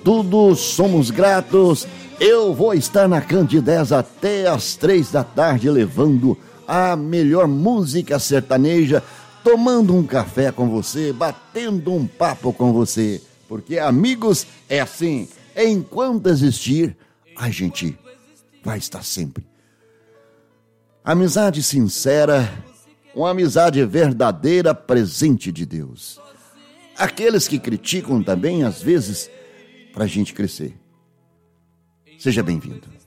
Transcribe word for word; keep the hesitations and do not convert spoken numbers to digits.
tudo, somos gratos. Eu vou estar na Candidez até às três da tarde, levando a melhor música sertaneja, tomando um café com você, batendo um papo com você. Porque, amigos, é assim, enquanto existir, a gente vai estar sempre. Amizade sincera, uma amizade verdadeira, presente de Deus. Aqueles que criticam também, às vezes, para a gente crescer. Seja bem-vindo.